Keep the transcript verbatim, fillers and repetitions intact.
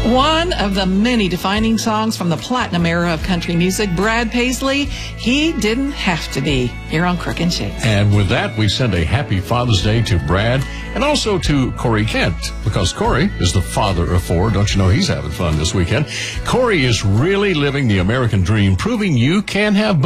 One of the many defining songs from the platinum era of country music, Brad Paisley, He Didn't Have to Be, here on Crook and Shakes. And with that, we send a happy Father's Day to Brad and also to Corey Kent, because Corey is the father of four. Don't you know he's having fun this weekend? Corey is really living the American dream, proving you can have